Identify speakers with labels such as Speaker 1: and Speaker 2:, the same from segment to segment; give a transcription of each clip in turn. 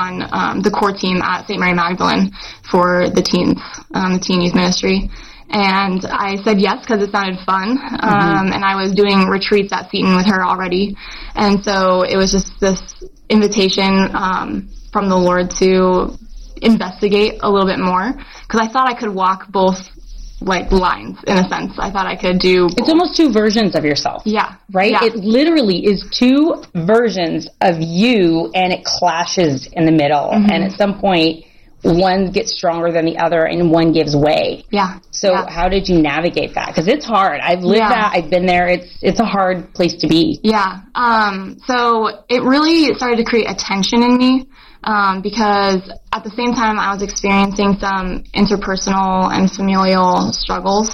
Speaker 1: on the core team at St. Mary Magdalene for the teens, the teen youth ministry. And I said yes because it sounded fun, and I was doing retreats at Seton with her already. And so it was just this invitation from the Lord to investigate a little bit more, because I thought I could walk both like lines in a sense. I thought I could do both.
Speaker 2: It's almost two versions of yourself.
Speaker 1: Yeah.
Speaker 2: Right?
Speaker 1: Yeah.
Speaker 2: It literally is two versions of you, and it clashes in the middle. And at some point, one gets stronger than the other and one gives way.
Speaker 1: Yeah.
Speaker 2: So how did you navigate that? Because it's hard. I've lived that. I've been there. It's a hard place to be.
Speaker 1: Yeah. So it really started to create a tension in me, because at the same time I was experiencing some interpersonal and familial struggles.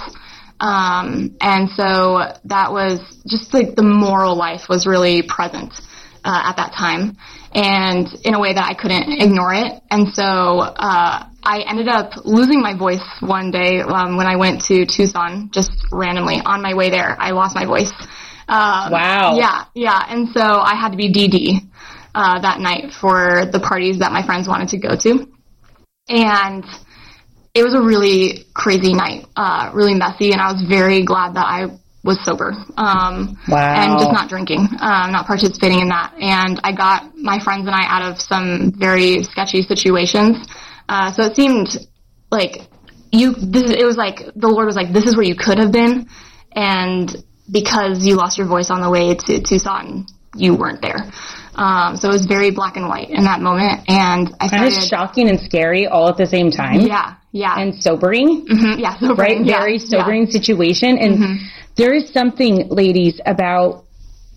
Speaker 1: And so that was just like the moral life was really present at that time, and in a way that I couldn't ignore it. And so I ended up losing my voice one day when I went to Tucson, just randomly. On my way there, I lost my voice.
Speaker 2: Wow.
Speaker 1: Yeah. And so I had to be DD that night for the parties that my friends wanted to go to. And it was a really crazy night, really messy, and I was very glad that I was sober, and just not drinking, not participating in that. And I got my friends and I out of some very sketchy situations. So it seemed like it was like the Lord was like, this is where you could have been. And because you lost your voice on the way to Tucson, you weren't there. So it was very black and white in that moment. And I started...
Speaker 2: Kind of shocking and scary all at the same time.
Speaker 1: Yeah.
Speaker 2: And sobering.
Speaker 1: Yeah, sobering.
Speaker 2: Right? Very sobering situation. And there is something, ladies, about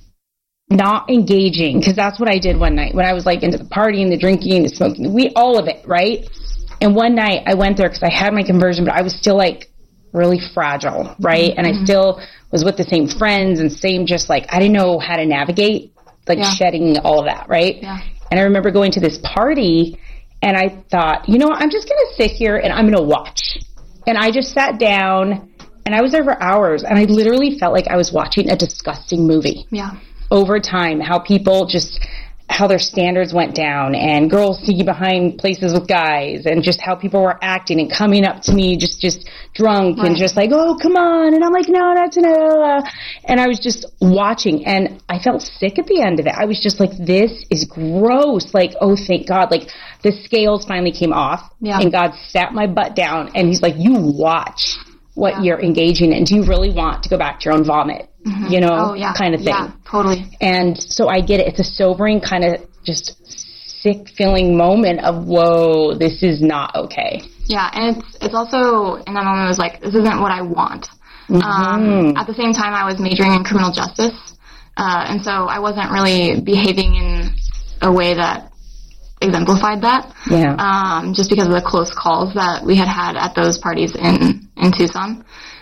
Speaker 2: not engaging, because that's what I did one night when I was like into the partying, the drinking, the smoking, all of it, right? And one night I went there because I had my conversion, but I was still like really fragile, right? And I still was with the same friends and same just like, I didn't know how to navigate, like shedding all of that, right?
Speaker 1: Yeah.
Speaker 2: And I remember going to this party and I thought, you know what, I'm just going to sit here and I'm going to watch. And I just sat down and I was there for hours and I literally felt like I was watching a disgusting movie.
Speaker 1: Yeah.
Speaker 2: Over time, how people just, how their standards went down and girls sneaking behind places with guys and just how people were acting and coming up to me just drunk and just like, oh, come on. And I'm like, no, not tonight. And I was just watching and I felt sick at the end of it. I was just like, this is gross. Like, oh, thank God. Like the scales finally came off and God sat my butt down and he's like, you watch what you're engaging in. Do you really want to go back to your own vomit? You know, kind of thing.
Speaker 1: Yeah, totally.
Speaker 2: And so I get it. It's a sobering kind of just sick feeling moment of, whoa, this is not okay.
Speaker 1: Yeah. And it's also in that moment, I was like, this isn't what I want. At the same time, I was majoring in criminal justice. And so I wasn't really behaving in a way that exemplified that.
Speaker 2: Yeah.
Speaker 1: Just because of the close calls that we had at those parties in Tucson.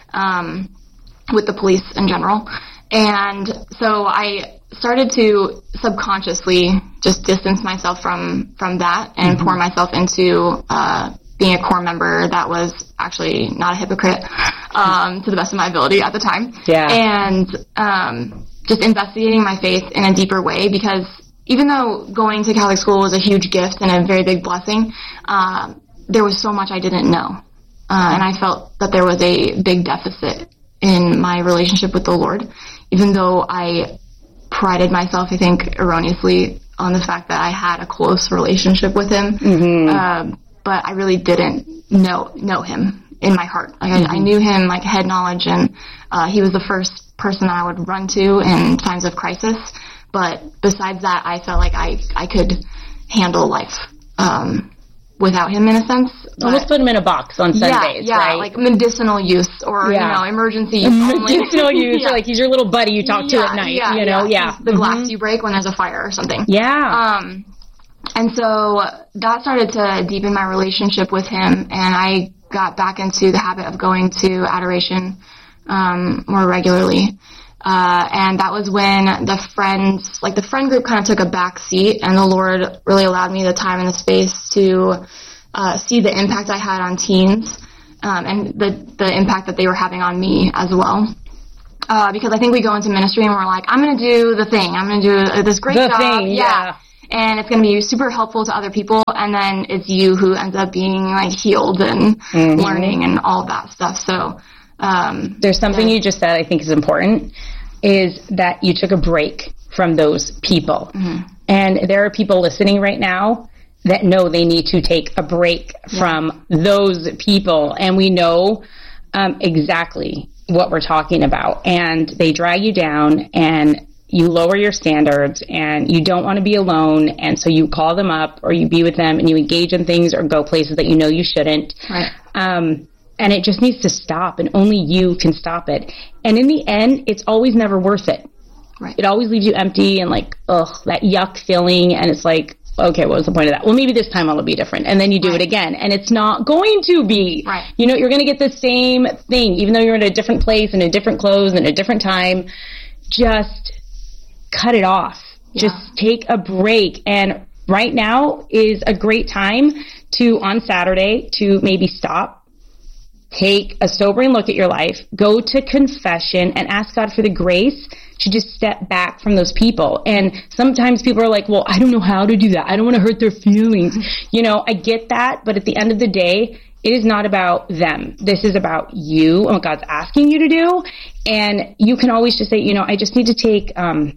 Speaker 1: With the police in general. And so I started to subconsciously just distance myself from that and pour myself into being a core member that was actually not a hypocrite to the best of my ability at the time.
Speaker 2: Yeah.
Speaker 1: And just investigating my faith in a deeper way, because even though going to Catholic school was a huge gift and a very big blessing, there was so much I didn't know. And I felt that there was a big deficit in my relationship with the Lord, even though I prided myself, I think, erroneously on the fact that I had a close relationship with him. But I really didn't know him in my heart. Like I knew him like head knowledge, and he was the first person that I would run to in times of crisis. But besides that, I felt like I could handle life without him in a sense.
Speaker 2: Almost put him in a box on Sundays, right?
Speaker 1: Like medicinal use or, emergency use only.
Speaker 2: Medicinal use, or like he's your little buddy you talk to at night,
Speaker 1: The glass you break when there's a fire or something.
Speaker 2: Yeah.
Speaker 1: And so that started to deepen my relationship with him, and I got back into the habit of going to adoration more regularly. And that was when the friend group kind of took a back seat, and the Lord really allowed me the time and the space to see the impact I had on teens, and the impact that they were having on me as well. Because I think we go into ministry and we're like, I'm going to do the thing. I'm going to do this great job.
Speaker 2: Yeah.
Speaker 1: and it's going to be super helpful to other people, and then it's you who ends up being like healed and learning and all of that stuff. So
Speaker 2: there's something you just said I think is important, is that you took a break from those people. And there are people listening right now that know they need to take a break from those people, and we know exactly what we're talking about, and they drag you down, and you lower your standards, and you don't want to be alone, and so you call them up, or you be with them, and you engage in things or go places that you know you shouldn't.
Speaker 1: Right.
Speaker 2: And it just needs to stop, and only you can stop it. And in the end, it's always never worth it.
Speaker 1: Right.
Speaker 2: It always leaves you empty and like, that yuck feeling, and it's like, okay, what was the point of that? Well, maybe this time it'll be different. And then you do it again, and it's not going to be.
Speaker 1: Right.
Speaker 2: You know, you're going to get the same thing, even though you're in a different place and in different clothes and a different time. Just cut it off. Yeah. Just take a break. And right now is a great time to, on Saturday, to maybe stop, take a sobering look at your life, go to confession, and ask God for the grace to just step back from those people. And sometimes people are like, well, I don't know how to do that. I don't want to hurt their feelings. You know, I get that. But at the end of the day, it is not about them. This is about you and what God's asking you to do. And you can always just say, you know, I just need to take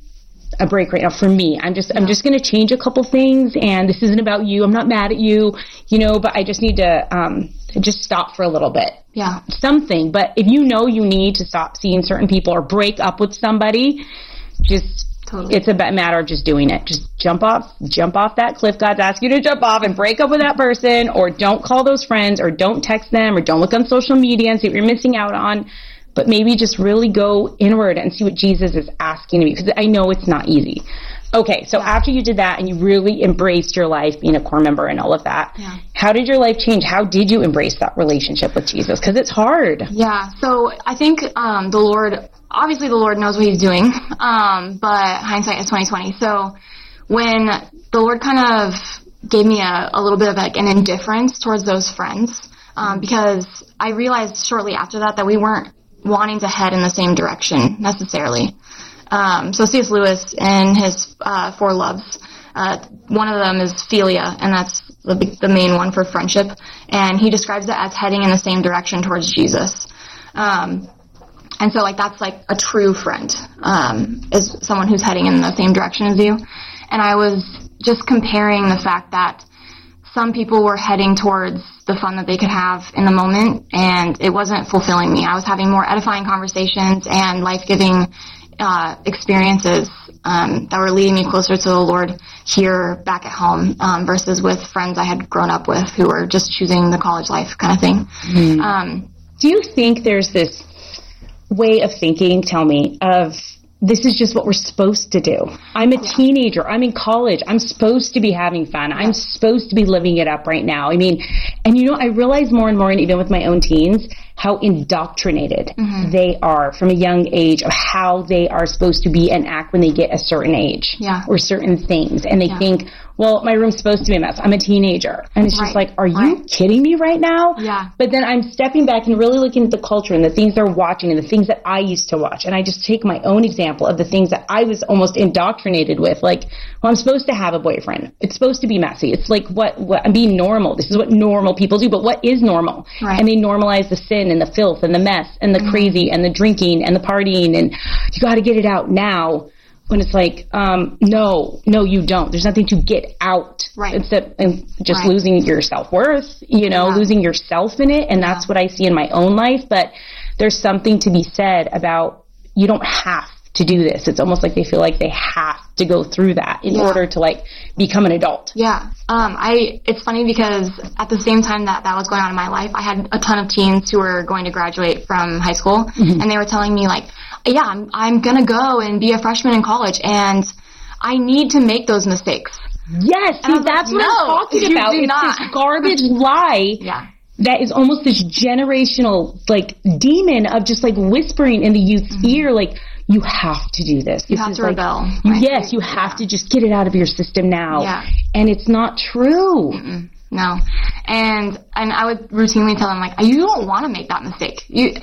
Speaker 2: a break right now for me. I'm just going to change a couple things, and this isn't about you. I'm not mad at you, you know, but I just need to just stop for a little bit.
Speaker 1: Yeah.
Speaker 2: Something. But if you know you need to stop seeing certain people or break up with somebody, just it's a matter of just doing it. Just jump off that cliff God's asking you to jump off, and break up with that person, or don't call those friends, or don't text them, or don't look on social media and see what you're missing out on. But maybe just really go inward and see what Jesus is asking of you, because I know it's not easy. Okay, so after you did that and you really embraced your life being a core member and all of that, how did your life change? How did you embrace that relationship with Jesus? Because it's hard.
Speaker 1: Yeah, so I think the Lord knows what he's doing, but hindsight is 20/20. So when the Lord kind of gave me a little bit of like an indifference towards those friends, because I realized shortly after that we weren't wanting to head in the same direction necessarily. So C.S. Lewis in his Four Loves, one of them is philia, and that's the main one for friendship, and he describes it as heading in the same direction towards Jesus. And so like that's like a true friend, is someone who's heading in the same direction as you. And I was just comparing the fact that some people were heading towards the fun that they could have in the moment, and it wasn't fulfilling me. I was having more edifying conversations and life-giving experiences that were leading me closer to the Lord here back at home, versus with friends I had grown up with who were just choosing the college life kind of thing.
Speaker 2: Do you think there's this way of thinking, tell me, of this is just what we're supposed to do? I'm a teenager. I'm in college. I'm supposed to be having fun. I'm supposed to be living it up right now. I mean, and you know, I realize more and more, and even with my own teens, how indoctrinated they are from a young age of how they are supposed to be and act when they get a certain age or certain things. And they think, well, my room's supposed to be a mess. I'm a teenager. And it's just like, are you kidding me right now?
Speaker 1: Yeah.
Speaker 2: But then I'm stepping back and really looking at the culture and the things they're watching and the things that I used to watch. And I just take my own example of the things that I was almost indoctrinated with. Like, well, I'm supposed to have a boyfriend. It's supposed to be messy. It's like, what I'm being normal. This is what normal people do. But what is normal? Right. And they normalize the sin and the filth and the mess and the crazy and the drinking and the partying, and you got to get it out now. When it's like, no, you don't. There's nothing to get out.
Speaker 1: Right.
Speaker 2: Except just losing your self-worth, you know, losing yourself in it. And that's what I see in my own life. But there's something to be said about, you don't have to do this. It's almost like they feel like they have to go through that in order to like become an adult.
Speaker 1: Yeah. It's funny because at the same time that was going on in my life, I had a ton of teens who were going to graduate from high school, and they were telling me like, yeah, I'm gonna go and be a freshman in college, and I need to make those mistakes.
Speaker 2: Yes, see, that's what I'm talking about. It's this garbage lie that is almost this generational like demon of just like whispering in the youth's ear, like, you have to do this.
Speaker 1: You have to rebel.
Speaker 2: Yes, you have to just get it out of your system now. Yeah. And it's not true.
Speaker 1: No. And I would routinely tell them, like, you don't want to make that mistake.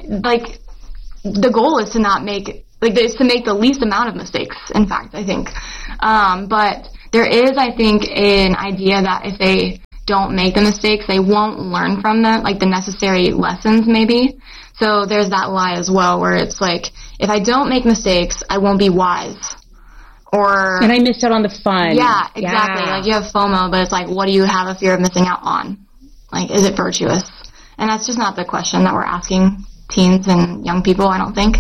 Speaker 1: The goal is to not make, is to make the least amount of mistakes, in fact, I think. But there is, I think, an idea that if they don't make the mistakes, they won't learn from them, like the necessary lessons maybe. So there's that lie as well, where it's like, if I don't make mistakes, I won't be wise. And
Speaker 2: I missed out on the fun.
Speaker 1: Yeah, exactly. Yeah. Like, you have FOMO, but it's like, what do you have a fear of missing out on? Like, is it virtuous? And that's just not the question that we're asking teens and young people, I don't think.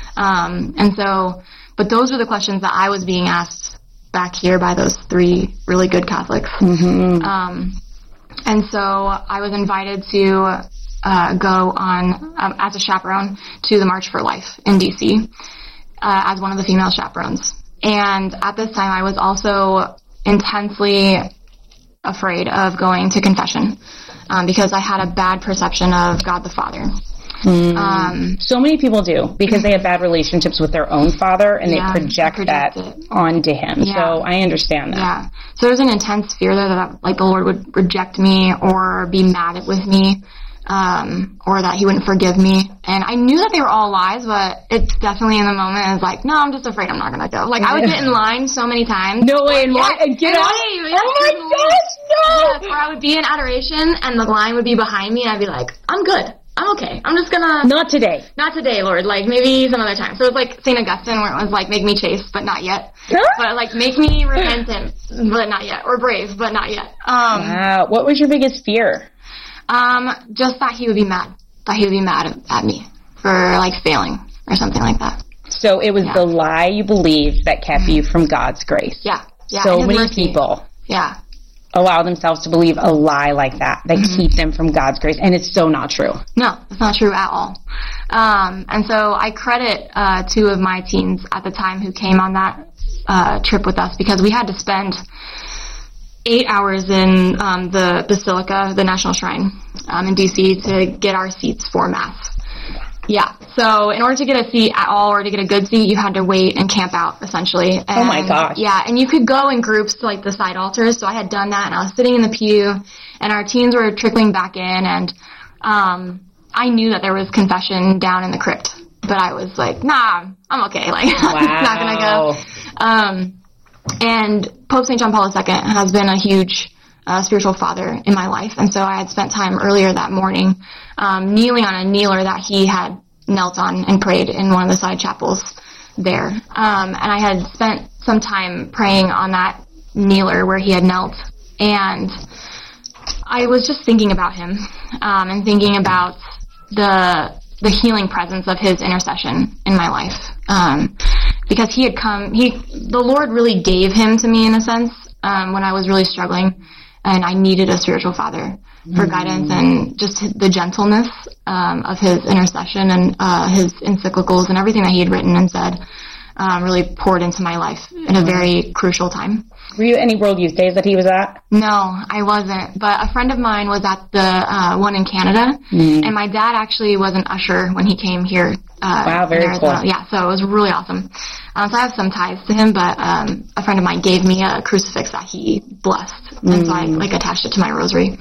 Speaker 1: But those are the questions that I was being asked back here by those 3 really good Catholics. Mm-hmm. And so I was invited to go on, as a chaperone, to the March for Life in D.C. As one of the female chaperones. And at this time, I was also intensely afraid of going to confession because I had a bad perception of God the Father.
Speaker 2: So many people do, because they have bad relationships with their own father, and they project that onto him. Yeah. So I understand that.
Speaker 1: Yeah. So there's an intense fear there that, like, the Lord would reject me or be mad with me. Or that he wouldn't forgive me. And I knew that they were all lies, but it's definitely in the moment, it's like, no, I'm just afraid I'm not gonna go. Like, I would get in line so many times.
Speaker 2: No way, and get out? Oh my gosh, no!
Speaker 1: Yes, or I would be in adoration, and the line would be behind me, and I'd be like, I'm good. I'm okay. I'm just gonna...
Speaker 2: Not today.
Speaker 1: Not today, Lord. Like, maybe some other time. So it's like St. Augustine, where it was like, make me chaste, but not yet. But like, make me repentant, but not yet. Or brave, but not yet.
Speaker 2: Wow. What was your biggest fear?
Speaker 1: Just that he would be mad. That he would be mad at me for, like, failing or something like that.
Speaker 2: So it was the lie you believed that kept you from God's grace.
Speaker 1: Yeah.
Speaker 2: So many people allow themselves to believe a lie like that keep them from God's grace, and it's so not true.
Speaker 1: No, it's not true at all. And so I credit 2 of my teens at the time who came on that trip with us, because we had to spend 8 hours in the Basilica, the National Shrine, in D.C. to get our seats for Mass. Yeah. So in order to get a seat at all, or to get a good seat, you had to wait and camp out, essentially. And,
Speaker 2: oh my gosh.
Speaker 1: Yeah, and you could go in groups to, like, the side altars. So I had done that, and I was sitting in the pew, and our teens were trickling back in, and I knew that there was confession down in the crypt. But I was like, nah, I'm okay. Like, I'm not gonna go. And Pope St. John Paul II has been a huge spiritual father in my life. And so I had spent time earlier that morning kneeling on a kneeler that he had knelt on and prayed in one of the side chapels there. And I had spent some time praying on that kneeler where he had knelt. And I was just thinking about him and thinking about the healing presence of his intercession in my life. Because he had come, the Lord really gave him to me in a sense, when I was really struggling, and I needed a spiritual father for guidance, and just the gentleness, of his intercession and, his encyclicals and everything that he had written and said, really poured into my life in a very crucial time.
Speaker 2: Were you at any World Youth Days that he was at?
Speaker 1: No, I wasn't. But a friend of mine was at the one in Canada, and my dad actually was an usher when he came here.
Speaker 2: Wow, very cool.
Speaker 1: Yeah, so it was really awesome. So I have some ties to him, but a friend of mine gave me a crucifix that he blessed, and so I attached it to my rosary.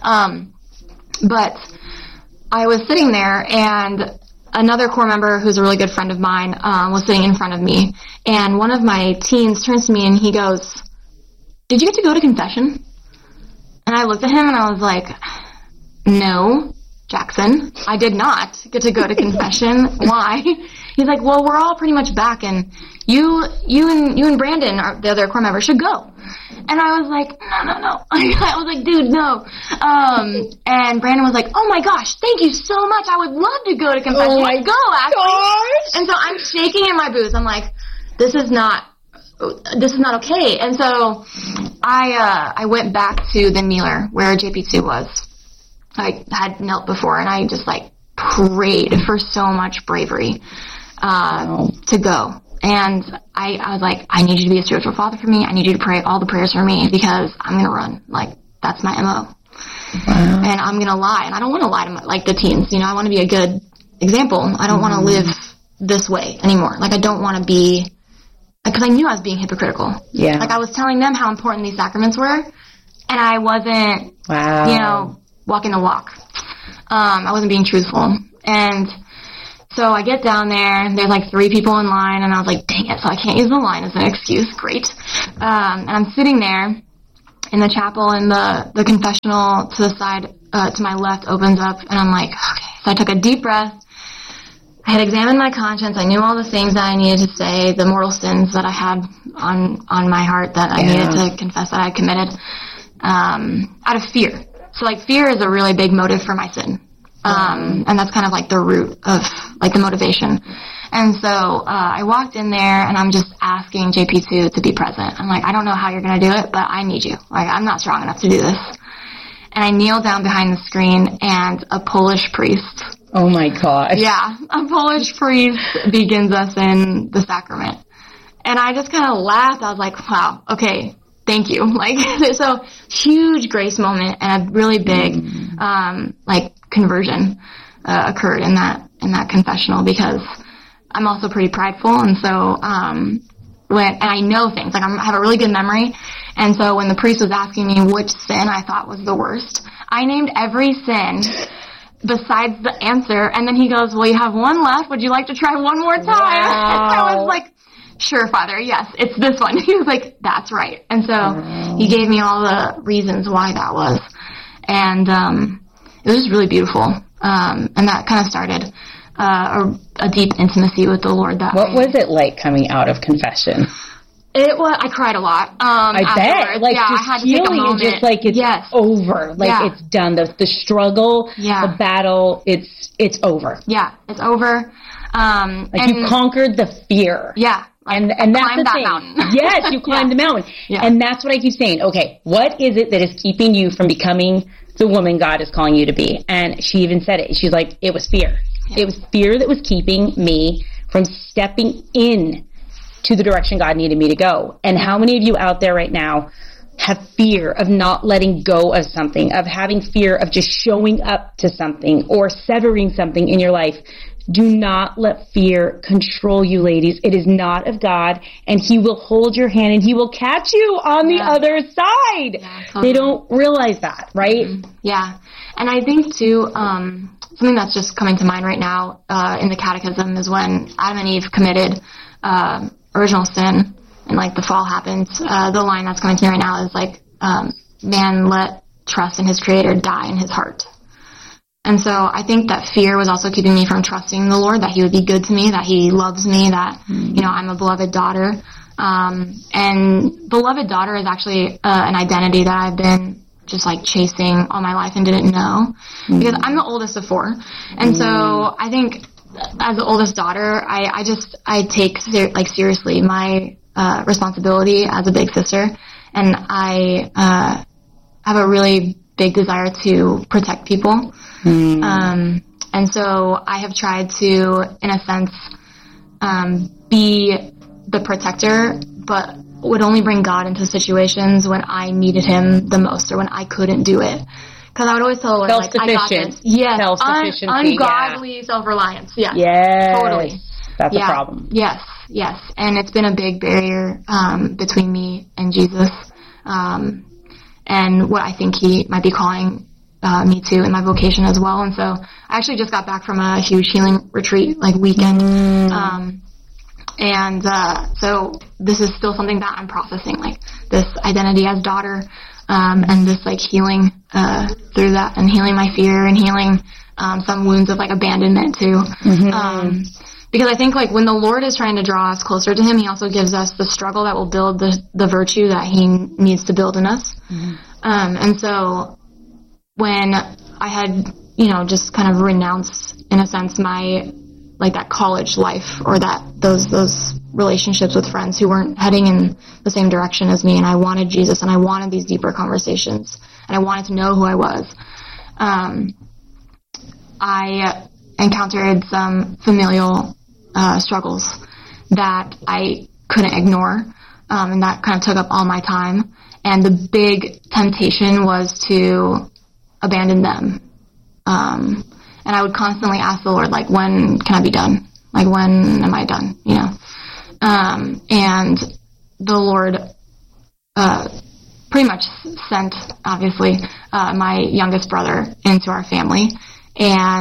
Speaker 1: But I was sitting there, and another core member who's a really good friend of mine was sitting in front of me, and one of my teens turns to me and he goes, "Did you get to go to confession?" And I looked at him and I was like, "No, Jackson, I did not get to go to confession." Why? He's like, "Well, we're all pretty much back, and you and Brandon, the other core member, should go." And I was like, no. I was like, dude, no. And Brandon was like, "Oh my gosh, thank you so much. I would love to go to confession."
Speaker 2: Oh my
Speaker 1: go, Ashley. And so I'm shaking in my boots. I'm like, this is not okay. And so I went back to the kneeler where JP2 was. I had knelt before, and I just prayed for so much bravery to go. And I was like, I need you to be a spiritual father for me. I need you to pray all the prayers for me, because I'm going to run. That's my MO. Wow. And I'm going to lie. And I don't want to lie to the teens. I want to be a good example. I don't want to live this way anymore. I don't want to be, because I knew I was being hypocritical.
Speaker 2: Yeah.
Speaker 1: I was telling them how important these sacraments were, and I wasn't, walking the walk. I wasn't being truthful. And So I get down there, there's like 3 people in line, and I was like, dang it, so I can't use the line as an excuse. Great. And I'm sitting there in the chapel, and the confessional to the side, to my left opens up, and I'm like, okay. So I took a deep breath. I had examined my conscience. I knew all the things that I needed to say, the mortal sins that I had on my heart that I needed to confess that I committed, out of fear. So like fear is a really big motive for my sin. And that's kind of like the root of like the motivation. And so, I walked in there and I'm just asking JP2 to be present. I'm like, I don't know how you're going to do it, but I need you. Like, I'm not strong enough to do this. And I kneel down behind the screen, and a Polish priest.
Speaker 2: Oh my gosh.
Speaker 1: Yeah. A Polish priest begins us in the sacrament. And I just kind of laughed. I was like, wow, okay. Thank you. Like, there's a huge grace moment and a really big, like conversion, occurred in that confessional, because I'm also pretty prideful. And so, and I know things, like I have a really good memory. And so when the priest was asking me which sin I thought was the worst, I named every sin besides the answer. And then he goes, well, you have one left. Would you like to try one more time?
Speaker 2: Wow.
Speaker 1: And I was like, sure, Father, yes, it's this one. He was like, that's right. And so he gave me all the reasons why that was. And it was just really beautiful. And that kind of started a deep intimacy with the Lord that
Speaker 2: What was it like coming out of confession?
Speaker 1: It was, I cried a lot.
Speaker 2: I bet. Like,
Speaker 1: yeah,
Speaker 2: just
Speaker 1: I had to take a
Speaker 2: healing
Speaker 1: moment.
Speaker 2: and just like it's over. Like it's done. The struggle, the battle, it's over.
Speaker 1: Yeah, it's over.
Speaker 2: Like you conquered the fear.
Speaker 1: Yeah.
Speaker 2: And that's the thing.
Speaker 1: Mountain.
Speaker 2: Yes, you climbed the mountain. Yeah. And that's what I keep saying. Okay, what is it that is keeping you from becoming the woman God is calling you to be? And she even said it. She's like, it was fear. Yeah. It was fear that was keeping me from stepping in to the direction God needed me to go. And how many of you out there right now have fear of not letting go of something, of having fear of just showing up to something or severing something in your life? Do not let fear control you, ladies. It is not of God, and He will hold your hand and He will catch you on the other side. Yeah, totally. They don't realize that, right? Mm-hmm.
Speaker 1: Yeah. And I think too, something that's just coming to mind right now, in the catechism is when Adam and Eve committed, original sin and like the fall happens. The line that's coming to me right now is like, man let trust in his creator die in his heart. And so I think that fear was also keeping me from trusting the Lord, that He would be good to me, that He loves me, that, you know, I'm a beloved daughter. And beloved daughter is actually an identity that I've been just like chasing all my life and didn't know, because I'm the oldest of 4. And so I think as the oldest daughter, I take seriously my responsibility as a big sister, and I have a really big desire to protect people. And so I have tried to, in a sense, be the protector, but would only bring God into situations when I needed Him the most or when I couldn't do it. Because I would always tell the Lord, like, I got this. Yes, ungodly self-reliance. Yes, totally.
Speaker 2: That's a problem.
Speaker 1: Yes. And it's been a big barrier between me and Jesus, and what I think He might be calling me to in my vocation as well. And so I actually just got back from a huge healing retreat, like weekend. So this is still something that I'm processing, like this identity as daughter, and this like healing, through that, and healing my fear and healing, some wounds of like abandonment too. Because I think like when the Lord is trying to draw us closer to Him, He also gives us the struggle that will build the virtue that He needs to build in us. And so when I had, you know, just kind of renounced, in a sense, my, like that college life or those relationships with friends who weren't heading in the same direction as me, and I wanted Jesus and I wanted these deeper conversations and I wanted to know who I was, I encountered some familial struggles that I couldn't ignore, and that kind of took up all my time. And the big temptation was to abandon them. And I would constantly ask the Lord, like, when can I be done? Like, when am I done? You know? And the Lord pretty much sent, obviously, my youngest brother into our family. And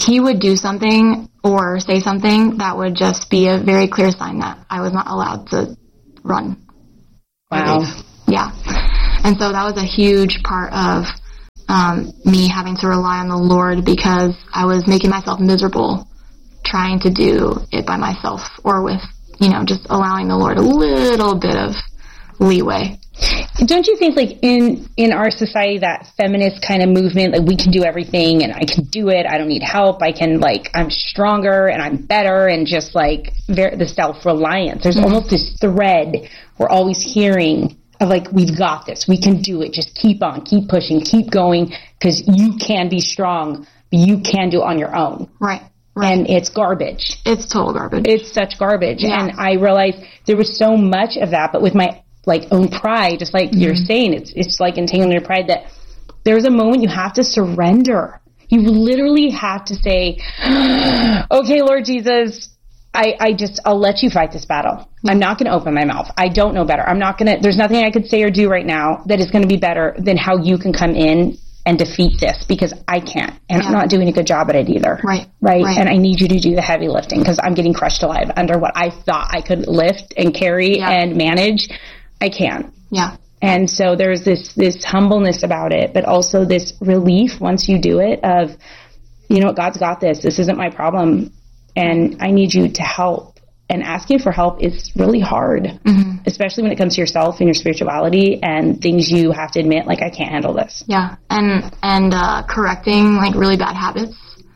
Speaker 1: he would do something or say something that would just be a very clear sign that I was not allowed to run.
Speaker 2: Wow.
Speaker 1: Yeah. And so that was a huge part of me having to rely on the Lord, because I was making myself miserable trying to do it by myself, or with, just allowing the Lord a little bit of leeway.
Speaker 2: Don't you think, like, in our society, that feminist kind of movement, like, we can do everything and I can do it, I don't need help, I'm stronger and I'm better, and just like the self-reliance. There's almost this thread we're always hearing of, like, we've got this, we can do it, just keep on, keep pushing, keep going, because you can be strong, but you can do it on your own.
Speaker 1: Right.
Speaker 2: And it's garbage.
Speaker 1: It's total garbage.
Speaker 2: It's such garbage.
Speaker 1: Yeah.
Speaker 2: And I realized there was so much of that, but with my own pride, just like you're saying, it's like entangling your pride, that there's a moment you have to surrender. You literally have to say, okay, Lord Jesus, I'll let you fight this battle. I'm not going to open my mouth. I don't know better. There's nothing I could say or do right now that is going to be better than how you can come in and defeat this, because I can't. And I'm not doing a good job at it either.
Speaker 1: Right.
Speaker 2: And I need you to do the heavy lifting, because I'm getting crushed alive under what I thought I could lift and carry and manage. I can't.
Speaker 1: Yeah.
Speaker 2: And so there's this humbleness about it, but also this relief once you do it of, God's got this. This isn't my problem, and I need you to help. And asking for help is really hard, especially when it comes to yourself and your spirituality and things you have to admit, like, I can't handle this.
Speaker 1: Yeah. And correcting, like, really bad habits.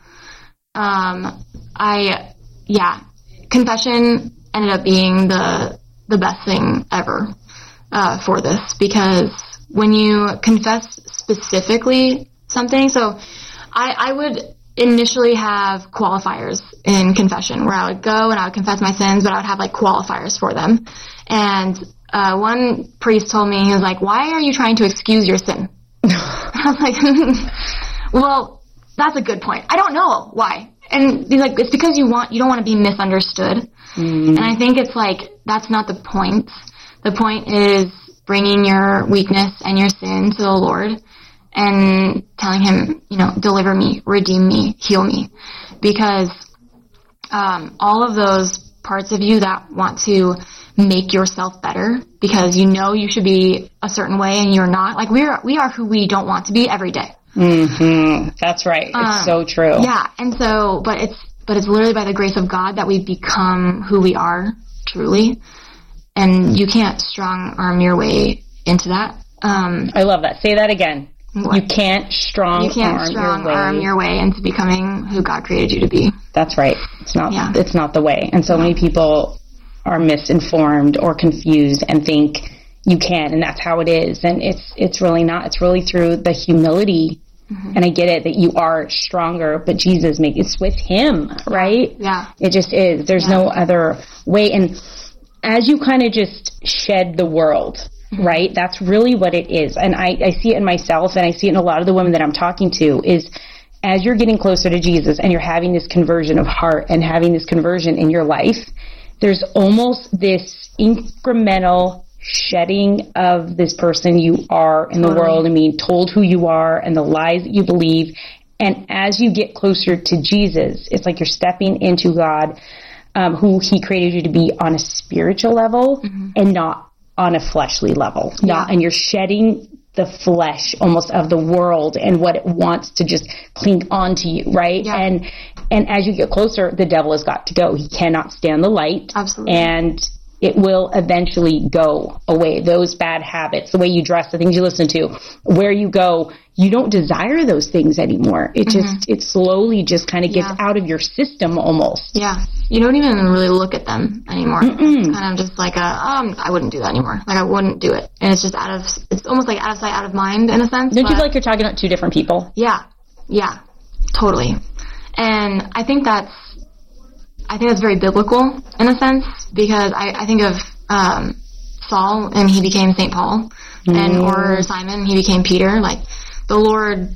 Speaker 1: Confession ended up being the best thing ever for this, because when you confess specifically something, so I would initially have qualifiers in confession, where I would go and I would confess my sins, but I would have, like, qualifiers for them. And one priest told me, he was like, "Why are you trying to excuse your sin?" I was like, well, that's a good point. I don't know why. And he's like, it's because you don't want to be misunderstood. And I think it's like, that's not the point. The point is bringing your weakness and your sin to the Lord and telling him, deliver me, redeem me, heal me. Because all of those parts of you that want to make yourself better, because you should be a certain way and you're not. Like, we are who we don't want to be every day.
Speaker 2: That's right. It's so true.
Speaker 1: Yeah. And so, but it's literally by the grace of God that we become who we are truly. And you can't strong arm your way into that.
Speaker 2: I love that. Say that again. What? You can't strong arm
Speaker 1: your way into becoming who God created you to be.
Speaker 2: That's right. It's not the way. And so many people are misinformed or confused and think you can, and that's how it is. And it's really not. It's really through the humility. And I get it that you are stronger, but Jesus it's with him, right?
Speaker 1: Yeah.
Speaker 2: It just is. There's no other way. And as you kind of just shed the world, right? That's really what it is. And I see it in myself, and I see it in a lot of the women that I'm talking to, is as you're getting closer to Jesus and you're having this conversion of heart and having this conversion in your life, there's almost this incremental shedding of this person you are in the world, and being told who you are and the lies that you believe. And as you get closer to Jesus, it's like you're stepping into God, who he created you to be on a spiritual level and not on a fleshly level. And you're shedding the flesh almost of the world and what it wants to just cling on to you, right?
Speaker 1: Yeah.
Speaker 2: And as you get closer, the devil has got to go. He cannot stand the light.
Speaker 1: Absolutely.
Speaker 2: And it will eventually go away. Those bad habits, the way you dress, the things you listen to, where you go, you don't desire those things anymore. It just, it slowly just kind of gets out of your system almost.
Speaker 1: Yeah. You don't even really look at them anymore. It's kind of just like I wouldn't do that anymore. Like, I wouldn't do it. And it's just it's almost like out of sight, out of mind in a sense.
Speaker 2: Don't you feel like you're talking about two different people?
Speaker 1: Yeah. Yeah. Totally. And I think that's very biblical in a sense, because I think of Saul, and he became St. Paul, or Simon, he became Peter. Like, the Lord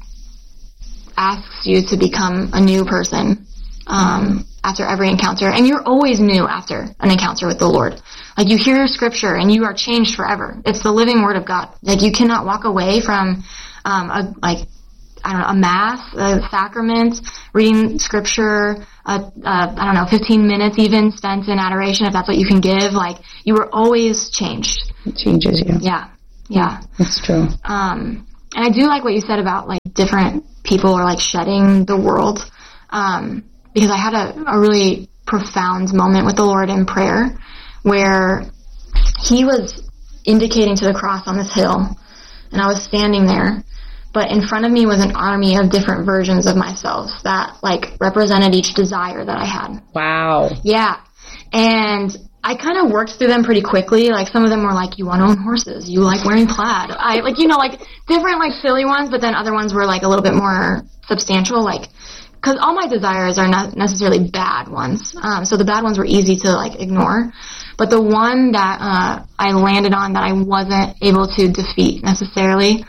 Speaker 1: asks you to become a new person after every encounter, and you're always new after an encounter with the Lord. Like, you hear scripture and you are changed forever. It's the living word of God. Like, you cannot walk away from a a mass, a sacrament, reading scripture, 15 minutes even spent in adoration, if that's what you can give. Like, you were always changed.
Speaker 2: It changes you.
Speaker 1: Yeah.
Speaker 2: That's true.
Speaker 1: And I do like what you said about, like, different people are, like, shedding the world. Because I had a really profound moment with the Lord in prayer where he was indicating to the cross on this hill, and I was standing there, but in front of me was an army of different versions of myself that, like, represented each desire that I had.
Speaker 2: Wow.
Speaker 1: Yeah. And I kind of worked through them pretty quickly. Like, some of them were like, you want to own horses, you like wearing plaid. Different, like, silly ones, but then other ones were, like, a little bit more substantial, like, because all my desires are not necessarily bad ones. So the bad ones were easy to, like, ignore. But the one that I landed on that I wasn't able to defeat necessarily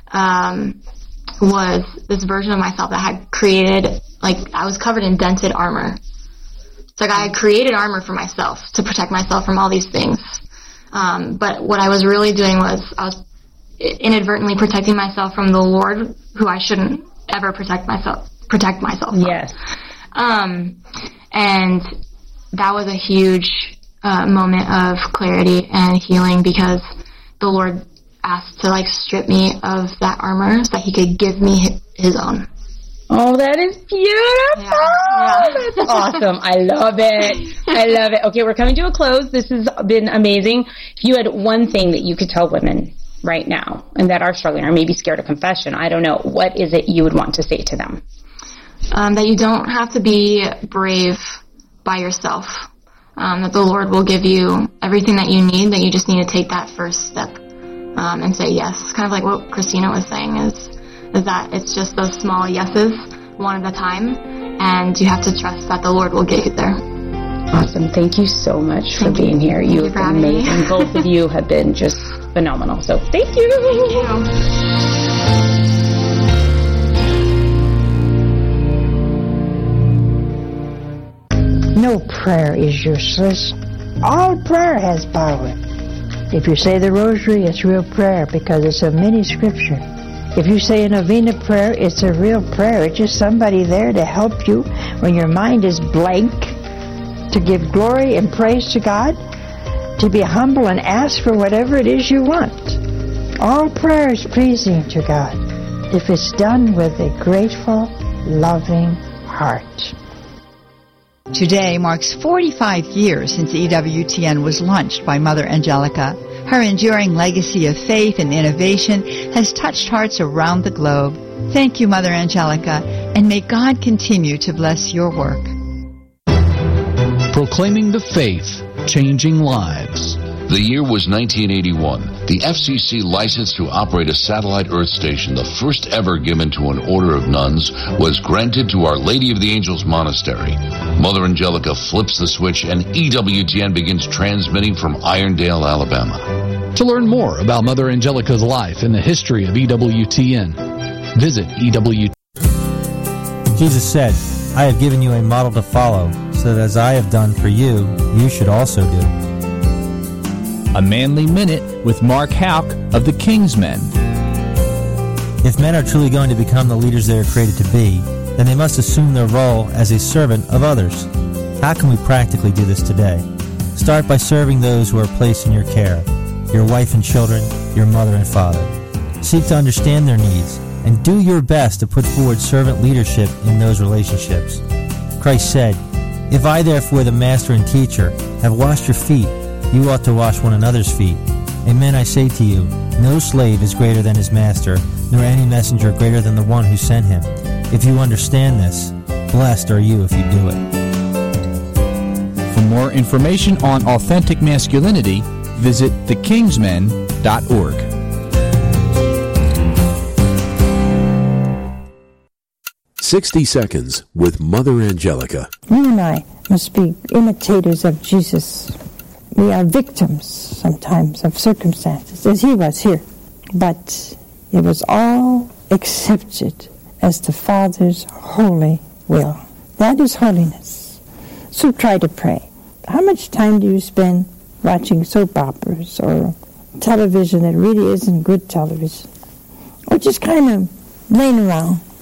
Speaker 1: was this version of myself that had created, like, I was covered in dented armor. It's like I had created armor for myself to protect myself from all these things. But what I was really doing was I was inadvertently protecting myself from the Lord, who I shouldn't ever protect myself from.
Speaker 2: Yes.
Speaker 1: And that was a huge moment of clarity and healing, because the Lord asked to, like, strip me of that armor so that he could give me his own.
Speaker 2: Oh, that is beautiful.
Speaker 1: Yeah.
Speaker 2: That's awesome. I love it. Okay, we're coming to a close. This has been amazing. If you had one thing that you could tell women right now and that are struggling or maybe scared of confession, I don't know, what is it you would want to say to them?
Speaker 1: That you don't have to be brave by yourself. That the Lord will give you everything that you need, that you just need to take that first step and say yes. It's kind of like what Christina was saying is that it's just those small yeses, one at a time, and you have to trust that the Lord will get you there.
Speaker 2: Awesome. Thank you so much for being here. You have been amazing. Both of you have been just phenomenal. So thank you.
Speaker 1: Thank you.
Speaker 3: No prayer is useless. All prayer has power. If you say the rosary, it's real prayer because it's a mini scripture. If you say a novena prayer, it's a real prayer. It's just somebody there to help you when your mind is blank, to give glory and praise to God, to be humble and ask for whatever it is you want. All prayer is pleasing to God if it's done with a grateful, loving heart.
Speaker 4: Today marks 45 years since EWTN was launched by Mother Angelica. Her enduring legacy of faith and innovation has touched hearts around the globe. Thank you, Mother Angelica, and may God continue to bless your work.
Speaker 5: Proclaiming the faith, changing lives.
Speaker 6: The year was 1981. The FCC license to operate a satellite Earth station, the first ever given to an order of nuns, was granted to Our Lady of the Angels Monastery. Mother Angelica flips the switch and EWTN begins transmitting from Irondale, Alabama.
Speaker 5: To learn more about Mother Angelica's life and the history of EWTN, visit EWTN.
Speaker 7: Jesus said, I have given you a model to follow, so that as I have done for you, you should also do.
Speaker 8: A Manly Minute with Mark Houck of the King's Men.
Speaker 7: If men are truly going to become the leaders they are created to be, then they must assume their role as a servant of others. How can we practically do this today? Start by serving those who are placed in your care, your wife and children, your mother and father. Seek to understand their needs, and do your best to put forward servant leadership in those relationships. Christ said, If I therefore, the master and teacher, have washed your feet, you ought to wash one another's feet. Amen, I say to you, no slave is greater than his master, nor any messenger greater than the one who sent him. If you understand this, blessed are you if you do it.
Speaker 8: For more information on authentic masculinity, visit thekingsmen.org.
Speaker 9: "60 Seconds with Mother Angelica."
Speaker 3: You and I must be imitators of Jesus. We are victims sometimes of circumstances, as he was here. But it was all accepted as the Father's holy will. That is holiness. So try to pray. How much time do you spend watching soap operas or television that really isn't good television? Or just kind of laying around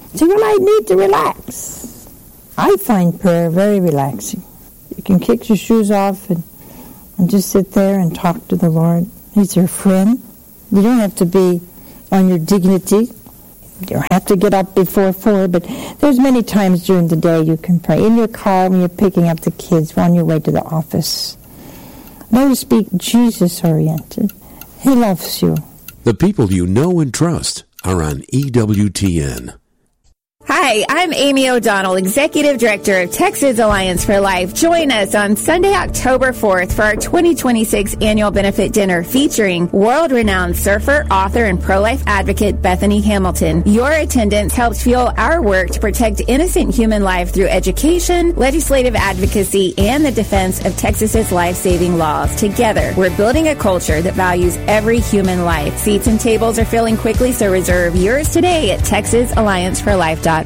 Speaker 3: So you might need to relax. I find prayer very relaxing. You can kick your shoes off and just sit there and talk to the Lord. He's your friend. You don't have to be on your dignity. You don't have to get up before 4, but there's many times during the day you can pray. In your car when you're picking up the kids, on your way to the office. Learn to speak Jesus-oriented. He loves you.
Speaker 9: The people you know and trust are on EWTN.
Speaker 10: Hi, I'm Amy O'Donnell, Executive Director of Texas Alliance for Life. Join us on Sunday, October 4th for our 2026 annual benefit dinner featuring world-renowned surfer, author, and pro-life advocate Bethany Hamilton. Your attendance helps fuel our work to protect innocent human life through education, legislative advocacy, and the defense of Texas's life-saving laws. Together, we're building a culture that values every human life. Seats and tables are filling quickly, so reserve yours today at TexasAllianceForLife.org.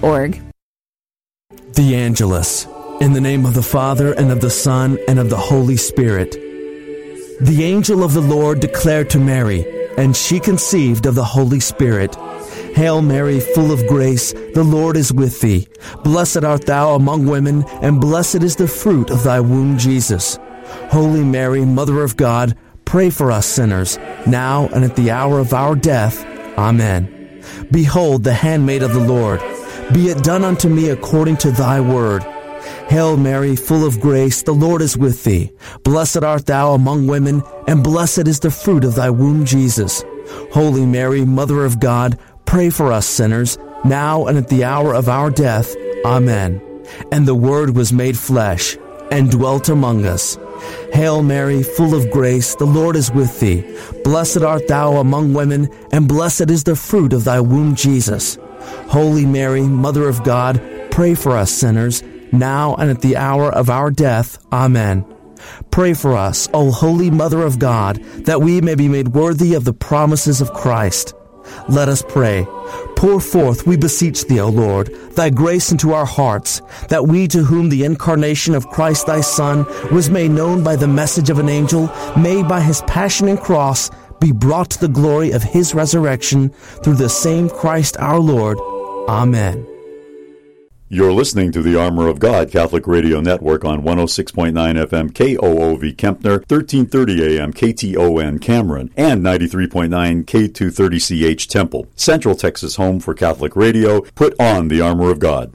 Speaker 11: The Angelus. In the name of the Father, and of the Son, and of the Holy Spirit. The angel of the Lord declared to Mary, and she conceived of the Holy Spirit. Hail Mary, full of grace, the Lord is with thee. Blessed art thou among women, and blessed is the fruit of thy womb, Jesus. Holy Mary, Mother of God, pray for us sinners, now and at the hour of our death. Amen. Behold, the handmaid of the Lord. Be it done unto me according to thy word. Hail Mary, full of grace, the Lord is with thee. Blessed art thou among women, and blessed is the fruit of thy womb, Jesus. Holy Mary, Mother of God, pray for us sinners, now and at the hour of our death. Amen. And the Word was made flesh, and dwelt among us. Hail Mary, full of grace, the Lord is with thee. Blessed art thou among women, and blessed is the fruit of thy womb, Jesus. Holy Mary, Mother of God, pray for us sinners, now and at the hour of our death. Amen. Pray for us, O Holy Mother of God, that we may be made worthy of the promises of Christ. Let us pray. Pour forth, we beseech thee, O Lord, thy grace into our hearts, that we to whom the incarnation of Christ thy Son was made known by the message of an angel, may by his passion and cross be brought to the glory of his resurrection through the same Christ our Lord. Amen.
Speaker 12: You're listening to the Armor of God Catholic Radio Network on 106.9 FM KOOV Kempner, 1330 AM KTON Cameron, and 93.9 K230CH Temple. Central Texas home for Catholic radio. Put on the Armor of God.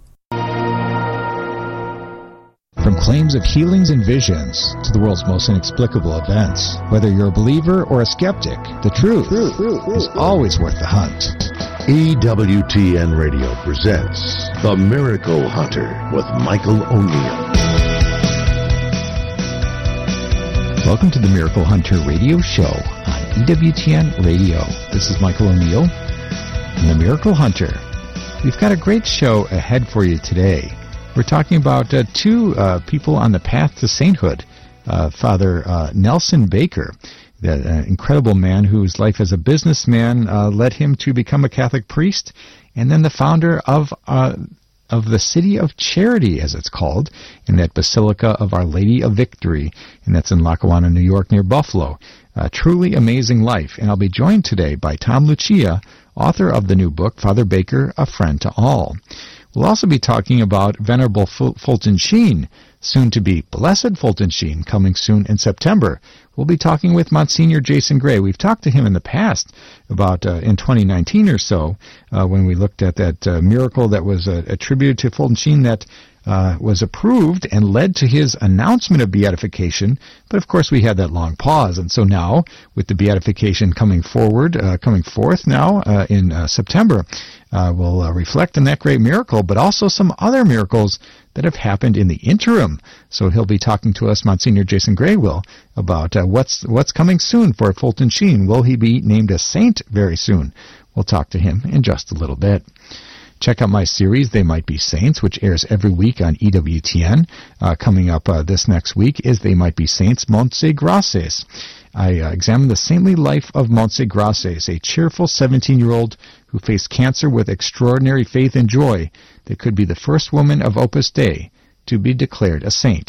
Speaker 8: From claims of healings and visions to the world's most inexplicable events, whether you're a believer or a skeptic, the truth is always worth the hunt.
Speaker 13: EWTN Radio presents The Miracle Hunter with Michael O'Neill.
Speaker 8: Welcome to the Miracle Hunter Radio Show on EWTN Radio. This is Michael O'Neill and the Miracle Hunter. We've got a great show ahead for you today. We're talking about two people on the path to sainthood. Father Nelson Baker, that incredible man whose life as a businessman led him to become a Catholic priest, and then the founder of the City of Charity, as it's called, in that Basilica of Our Lady of Victory, and that's in Lackawanna, New York, near Buffalo. A truly amazing life. And I'll be joined today by Tom Lucia, author of the new book, Father Baker, A Friend to All. We'll also be talking about Venerable Fulton Sheen, soon to be Blessed Fulton Sheen, coming soon in September. We'll be talking with Monsignor Jason Gray. We've talked to him in the past about in 2019 or so when we looked at that miracle that was attributed to Fulton Sheen that was approved and led to his announcement of beatification. But of course we had that long pause, and so now with the beatification coming forth now in September, we'll reflect on that great miracle, but also some other miracles that have happened in the interim. So he'll be talking to us, Monsignor Jason Gray will, about what's coming soon for Fulton Sheen. Will he be named a saint very soon? We'll talk to him in just a little bit. Check out my series, They Might Be Saints, which airs every week on EWTN. Coming up this next week is They Might Be Saints, Montse Graces. I examine the saintly life of Montse Graces, a cheerful 17-year-old who faced cancer with extraordinary faith and joy that could be the first woman of Opus Dei to be declared a saint.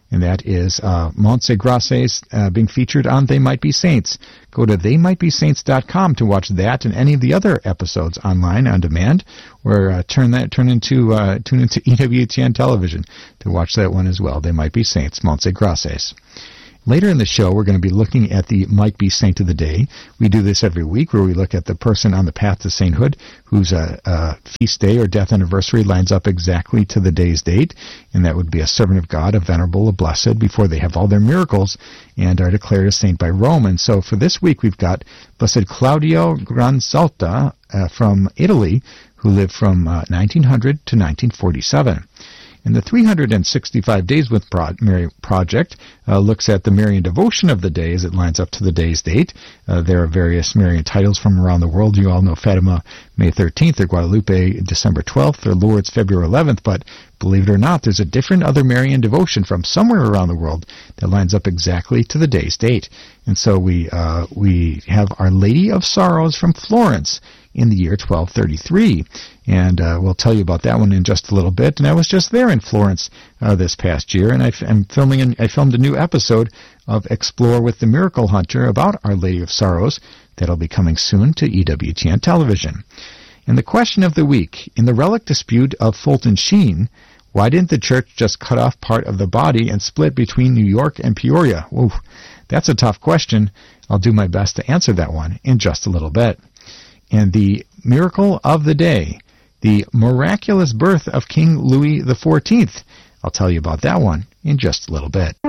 Speaker 8: and that is Montse Grasses being featured on They Might Be Saints. Go to theymightbesaints.com to watch that and any of the other episodes online on demand, or tune into EWTN television to watch that one as well. They Might Be Saints, Montse Grasses. Later in the show, we're going to be looking at the Might Be Saint of the Day. We do this every week, where we look at the person on the path to sainthood whose feast day or death anniversary lines up exactly to the day's date, and that would be a servant of God, a venerable, a blessed, before they have all their miracles and are declared a saint by Rome. And so for this week, we've got Blessed Claudio Gransalta from Italy, who lived from 1900 to 1947. And the 365 Days with Mary project looks at the Marian devotion of the day as it lines up to the day's date. There are various Marian titles from around the world. You all know Fatima, May 13th, or Guadalupe, December 12th, or Lourdes, February 11th. But believe it or not, there's a different other Marian devotion from somewhere around the world that lines up exactly to the day's date. And so we have Our Lady of Sorrows from Florence in the year 1233. And we'll tell you about that one in just a little bit. And I was just there in Florence this past year, and I filmed a new episode of Explore with the Miracle Hunter about Our Lady of Sorrows that'll be coming soon to EWTN television. And the question of the week: in the relic dispute of Fulton Sheen, why didn't the church just cut off part of the body and split between New York and Peoria? Whoa, that's a tough question. I'll do my best to answer that one in just a little bit. And the miracle of the day, the miraculous birth of King Louis XIV. I'll tell you about that one in just a little bit.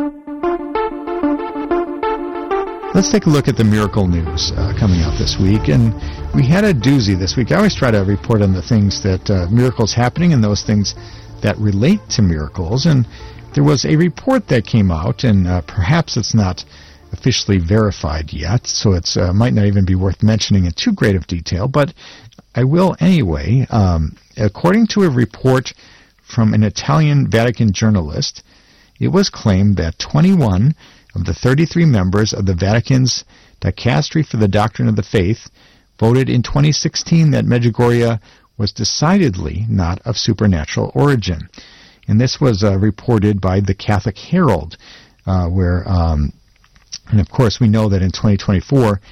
Speaker 8: Let's take a look at the miracle news coming out this week. And we had a doozy this week. I always try to report on the things that miracles happening and those things that relate to miracles. And there was a report that came out, and perhaps it's not officially verified yet, so it might not even be worth mentioning in too great of detail, but I will anyway. According to a report from an Italian Vatican journalist, it was claimed that 21 of the 33 members of the Vatican's Dicastery for the Doctrine of the Faith voted in 2016 that Medjugorje was decidedly not of supernatural origin. And this was reported by the Catholic Herald, where and of course we know that in 2024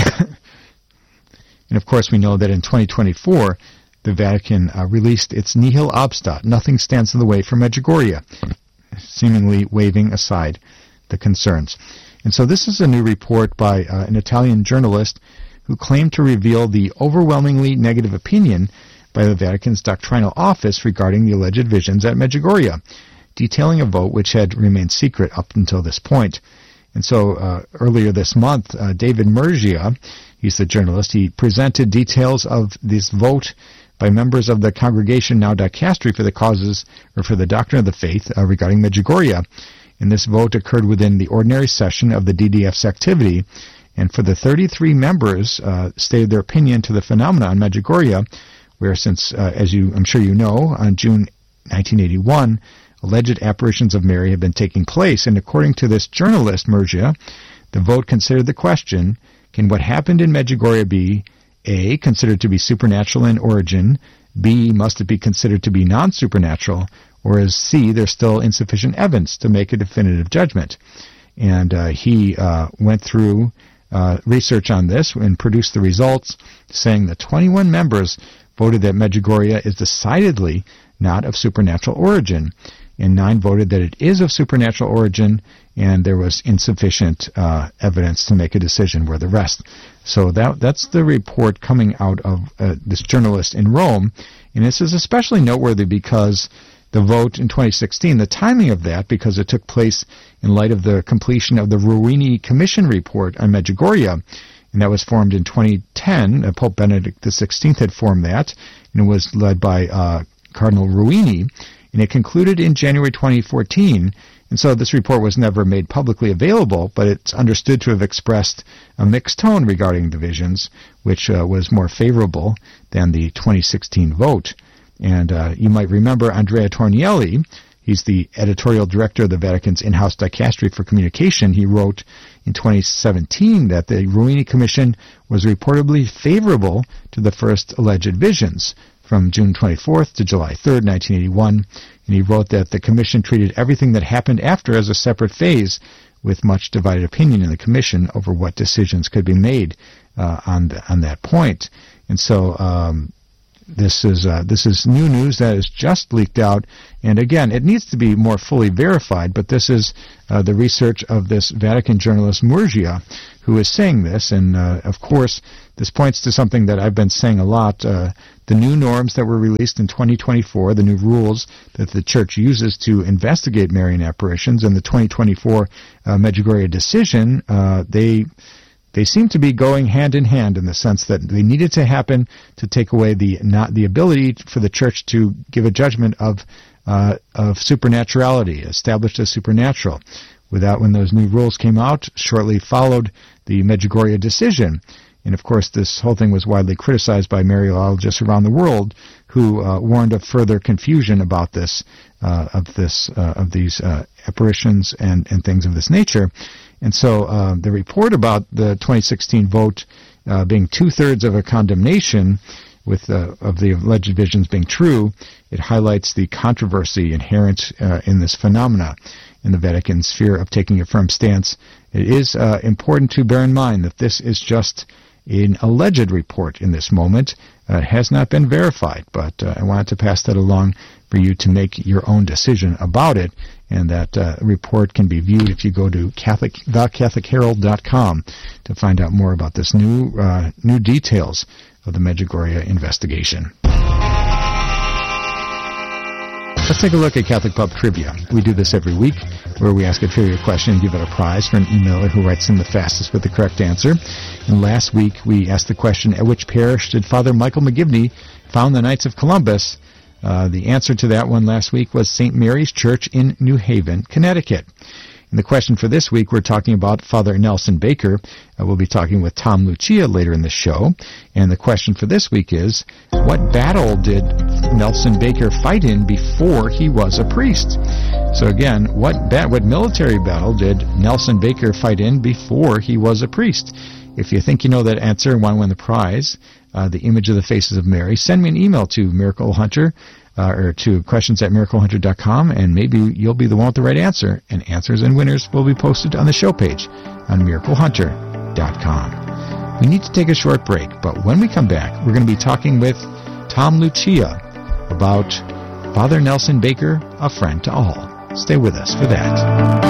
Speaker 8: the Vatican released its Nihil Obstat, nothing stands in the way for Medjugorje, seemingly waving aside the concerns. And so this is a new report by an Italian journalist who claimed to reveal the overwhelmingly negative opinion by the Vatican's doctrinal office regarding the alleged visions at Medjugorje, detailing a vote which had remained secret up until this point. And so earlier this month, David Murgia, he's the journalist, he presented details of this vote by members of the Congregation Now Dicastery for the Causes, or for the Doctrine of the Faith, regarding Medjugorje. And this vote occurred within the ordinary session of the DDF's activity. And for the 33 members stated their opinion to the phenomena on Medjugorje, where since, I'm sure you know, on June 1981, alleged apparitions of Mary have been taking place. And according to this journalist, Murgia, the vote considered the question: can what happened in Medjugorje be A, considered to be supernatural in origin, B, must it be considered to be non-supernatural, or is C, there's still insufficient evidence to make a definitive judgment? And he went through research on this and produced the results, saying that 21 members voted that Medjugorje is decidedly not of supernatural origin, and 9 voted that it is of supernatural origin, and there was insufficient evidence to make a decision, were the rest. So that's the report coming out of this journalist in Rome, and this is especially noteworthy because the vote in 2016, the timing of that, because it took place in light of the completion of the Ruini Commission report on Medjugorje, and that was formed in 2010. Pope Benedict XVI had formed that, and it was led by Cardinal Ruini, and it concluded in January 2014. And so this report was never made publicly available, but it's understood to have expressed a mixed tone regarding the visions, which was more favorable than the 2016 vote. And you might remember Andrea Tornielli. He's the editorial director of the Vatican's in-house Dicastery for Communication. He wrote in 2017 that the Ruini Commission was reportedly favorable to the first alleged visions. from June 24th to July 3rd, 1981. And he wrote that the commission treated everything that happened after as a separate phase, with much divided opinion in the commission over what decisions could be made on that point. And so this is new news that is just leaked out, and again, it needs to be more fully verified, but this is the research of this Vatican journalist Murgia, who is saying this, and of course, this points to something that I've been saying a lot, the new norms that were released in 2024, the new rules that the Church uses to investigate Marian apparitions, and the 2024 Medjugorje decision, they seem to be going hand in hand in the sense that they needed to happen to take away the ability for the Church to give a judgment of supernaturality, established as supernatural. When those new rules came out, shortly followed the Medjugorje decision. And of course, this whole thing was widely criticized by Mariologists around the world, who warned of further confusion about this, of these apparitions and things of this nature. And so the report about the 2016 vote being 2/3 of a condemnation of the alleged visions being true, it highlights the controversy inherent in this phenomena in the Vatican sphere of taking a firm stance. It is important to bear in mind that this is just an alleged report in this moment. It has not been verified, but I wanted to pass that along for you to make your own decision about it, and that report can be viewed if you go to thecatholicherald.com to find out more about this new details of the Medjugorje investigation. Let's take a look at Catholic Pub Trivia. We do this every week, where we ask a trivia question and give it a prize for an emailer who writes in the fastest with the correct answer. And last week, we asked the question, at which parish did Father Michael McGivney found the Knights of Columbus? The answer to that one last week was St. Mary's Church in New Haven, Connecticut. And the question for this week, we're talking about Father Nelson Baker. We'll be talking with Tom Lucia later in the show. And the question for this week is, what battle did Nelson Baker fight in before he was a priest? So again, what military battle did Nelson Baker fight in before he was a priest? If you think you know that answer and want to win the prize, the image of the faces of Mary, send me an email to Miracle Hunter, or to questions@miraclehunter.com, and maybe you'll be the one with the right answer, and answers and winners will be posted on the show page on miraclehunter.com. We need to take a short break, but when we come back, we're going to be talking with Tom Lucia about Father Nelson Baker, a friend to all. Stay with us for that.